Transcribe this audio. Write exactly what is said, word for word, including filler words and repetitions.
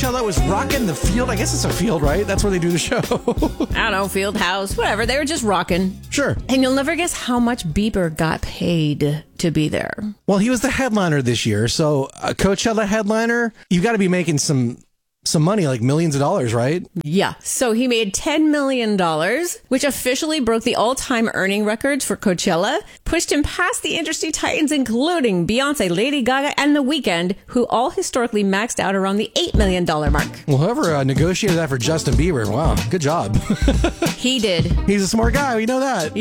Coachella was rocking the field. I guess it's a field, right? That's where they do the show. I don't know, field house, whatever. They were just rocking. Sure. And you'll never guess how much Bieber got paid to be there. Well, he was the headliner this year. So a Coachella headliner, you got to be making some some money, like millions of dollars, right? Yeah. So he made ten million dollars, which officially broke the all-time earning records for Coachella, pushed him past the industry titans, including Beyonce, Lady Gaga, and The Weeknd, who all historically maxed out around the eight million dollars mark. Well, whoever uh, negotiated that for Justin Bieber, wow, good job. He did. He's a smart guy. We know that.